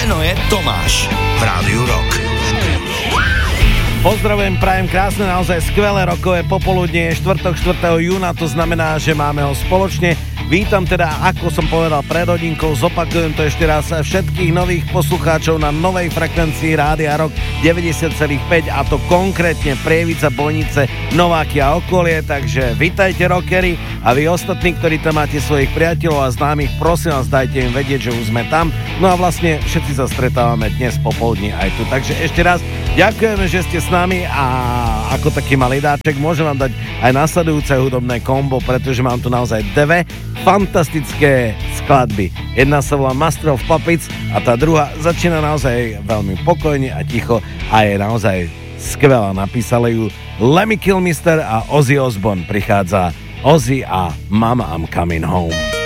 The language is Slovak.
Meno je Tomáš. V Rádiu Rock. Pozdravujem, prajem krásne, naozaj skvelé rokové popoludnie, štvrtok 4. júna, to znamená, že máme ho spoločne. Vítam teda, ako som povedal pred hodinkou, zopakujem to ešte raz, všetkých nových poslucháčov na novej frekvencii Rádia Rock 90,5 a to konkrétne Prievidza, Bojnice, Nováky a okolie, takže vitajte rockery a vy ostatní, ktorí tam máte svojich priateľov a známych, prosím vás, dajte im vedieť, že už sme tam. No a vlastne všetci sa stretávame dnes popoludní aj tu, takže ešte raz ďakujeme, že ste s nami a ako taký malý dáček môžem vám dať aj nasledujúce hudobné kombo, pretože mám tu naozaj dve fantastické skladby. Jedna sa volá Master of Puppets a tá druhá začína naozaj veľmi pokojne a ticho a je naozaj skvelá. Napísali ju Lemmy Kilmister a Ozzy Osbourne. Prichádza Ozzy a Mama I'm Coming Home.